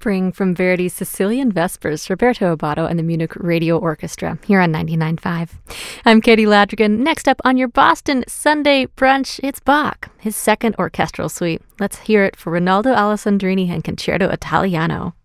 Offspring from Verdi's Sicilian Vespers, Roberto Abato and the Munich Radio Orchestra, here on 99.5. I'm Katie Ladrigan. Next up on your Boston Sunday brunch, it's Bach, his second orchestral suite. Let's hear it for Rinaldo Alessandrini and Concerto Italiano.